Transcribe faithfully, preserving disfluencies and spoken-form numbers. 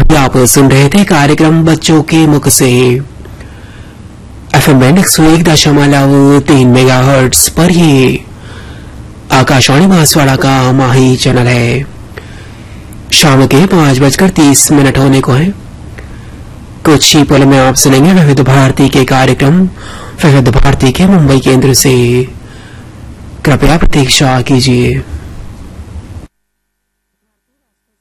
अभी आप सुन रहे थे कार्यक्रम बच्चों के मुख से एफएम बैंड एक सौ एक दशमलव तीन मेगा हर्ट्स पर। ये आकाशवाणी बांसवाड़ा का माही चैनल है। शाम के पांच बजकर तीस मिनट होने को है। कुछ ही पल में आप सुनेंगे विविध भारती के कार्यक्रम विविध भारती के मुंबई केंद्र से। कृपया प्रतीक्षा कीजिए।